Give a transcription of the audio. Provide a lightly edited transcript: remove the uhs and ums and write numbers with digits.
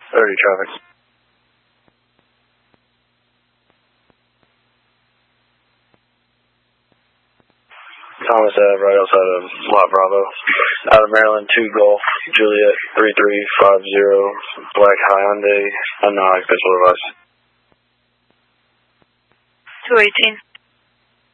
30 traffic. Thomas Ave, right outside of Lot Bravo. Out of Maryland, 2 Golf, Juliet, 3350, black Hyundai, unknown occupant device. 218.